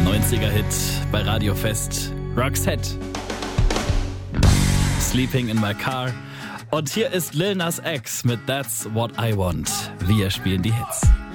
90er-Hit bei Radio Fest. Roxette. Sleeping in my car. Und hier ist Lil Nas X mit That's What I Want. Wir spielen die Hits.